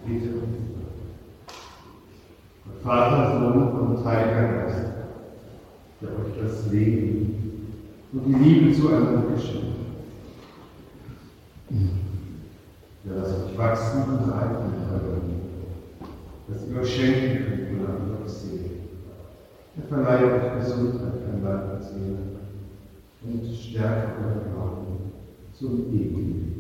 Bete und Gott, Vater, Sohn und Heiliger Geist, der euch das Leben und die Liebe zueinander geschenkt hat. Ja, lasst euch wachsen und reifen können, dass ihr euch schenken könnt von anderes Seele. Er verleiht euch Gesundheit an Leib und Seele und stärkt euren Glauben zum ewigen